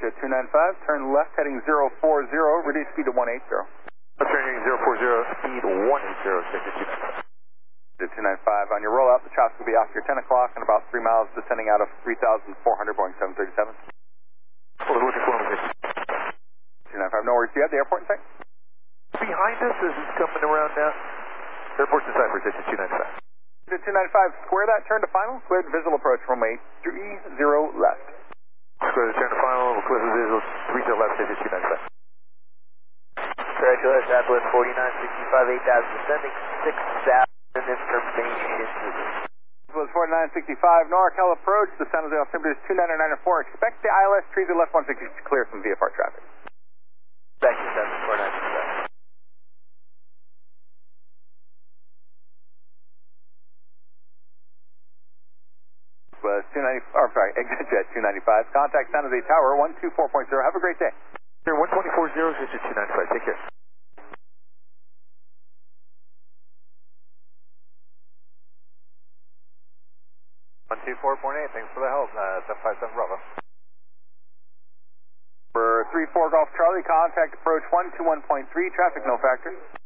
Jet 295, turn left heading 040, reduce speed to 180. Turning 040, speed 180, Jet 295, on your rollout, the chops will be off your 10 o'clock and about 3 miles descending out of 3,400, Boeing 737. What are looking for me? 295, no worries. Do you have the airport in sight? Behind us as he's coming around now. Airport's in sight for Jet 295. Jet 295, square that turn to final, cleared visual approach runway 30 left. Square the turn to final, we'll clear the visual 30 left, Jet 295. Congratulations, Atlas 4965, 8000, descending 6,000 information. This was 4965, NorCal approach, the San Jose altimeter is 299.4. Expect the ILS trees at left 160 to clear some VFR traffic. Thank you, 4965. Was 290, exit jet 295, contact San Jose Tower 124.0. Have a great day. Here, 124.0, Jet 295, take care. 124.8, thanks for the help. 757 Bravo. For 34 Golf Charlie, contact approach 121.3, traffic no factor.